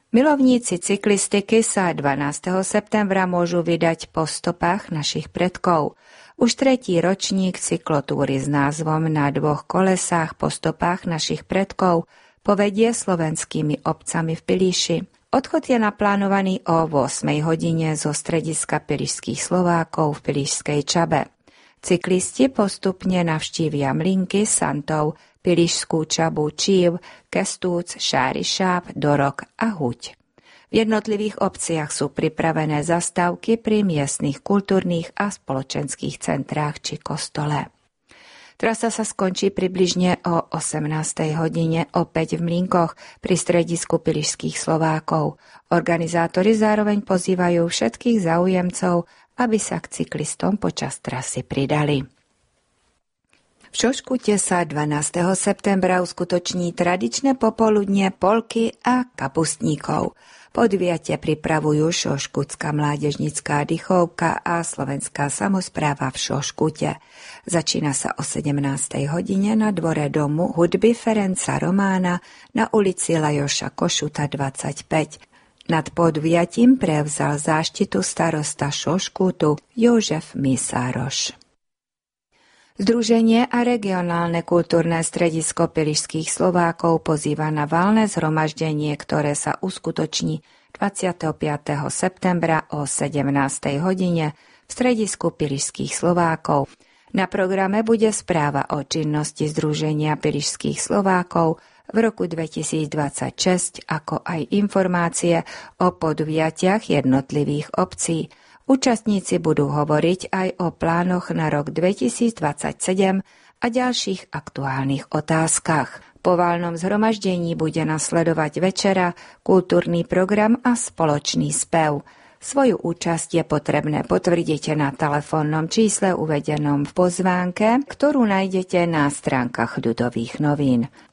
Milovníci cyklistiky sa 12. septembra môžu vydať po stopách našich predkov. Už tretí ročník cyklotúry s názvom Na dvoch kolesách po stopách našich predkov povedie slovenskými obcami v Pilíši. Odchod je naplánovaný o 8 hodine zo strediska Pilišských Slovákov v Pilíšskej Čabe. Cyklisti postupne navštívia Mlynky, Santov, Pilišskú Čabu, Čív, Kestúc, Šári Šáp, Dorok a Huť. V jednotlivých obciach sú pripravené zastávky pri miestnych kultúrnych a spoločenských centrách či kostole. Trasa sa skončí približne o 18. hodine opäť v Mlynkoch pri stredisku Pilišských Slovákov. Organizátori zároveň pozývajú všetkých záujemcov, aby sa k cyklistom počas trasy pridali. V Šoškute sa 12. septembra uskutoční tradičné popoludnie polky a kapustníkov. Podujatie pripravujú Šoškutská mládežnická dychovka a Slovenská samospráva v Šoškute. Začína sa o 17. hodine na dvore domu hudby Ferenca Romána na ulici Lajoša Košuta 25. Nad podujatím prevzal záštitu starosta Šoškutu Jožef Misároš. Združenie a regionálne kultúrne stredisko Pilišských Slovákov pozýva na valné zhromaždenie, ktoré sa uskutoční 25. septembra o 17. hodine v stredisku Pilišských Slovákov. Na programe bude správa o činnosti Združenia Pilišských Slovákov v roku 2026, ako aj informácie o podujatiach jednotlivých obcí. Účastníci budú hovoriť aj o plánoch na rok 2027 a ďalších aktuálnych otázkach. Po valnom zhromaždení bude nasledovať večera, kultúrny program a spoločný spev. Svoju účasť je potrebné potvrdiť na telefónnom čísle uvedenom v pozvánke, ktorú nájdete na stránkach Ľudových novín.